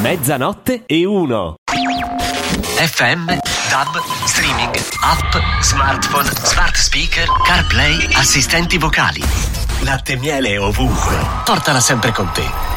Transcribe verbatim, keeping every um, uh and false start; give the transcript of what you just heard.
Mezzanotte e uno. F M, D A B, streaming, app, smartphone, smart speaker, CarPlay, assistenti vocali. Latte e miele ovunque. Portala sempre con te.